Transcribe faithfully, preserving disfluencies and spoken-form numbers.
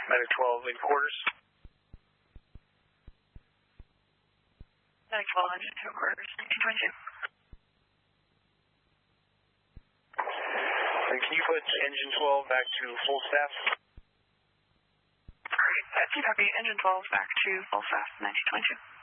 Medic twelve in quarters. Medic twelve, engine two quarters, nineteen twenty-two. And can you put engine twelve back to full staff? Great. T W, engine twelve back to full staff, nineteen twenty-two.